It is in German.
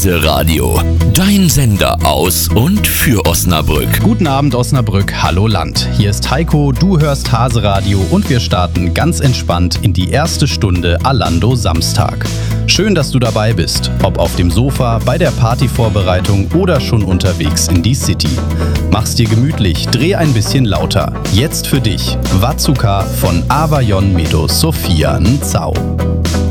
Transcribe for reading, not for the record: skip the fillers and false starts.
Hase Radio, dein Sender aus und für Osnabrück. Guten Abend Osnabrück, hallo Land. Hier ist Heiko, du hörst Hase Radio und wir starten ganz entspannt in die erste Stunde Alando Samstag. Schön, dass du dabei bist, ob auf dem Sofa, bei der Partyvorbereitung oder schon unterwegs in die City. Mach's dir gemütlich, dreh ein bisschen lauter. Jetzt für dich, Watsuka von Avayon Medo Sophia Nzau.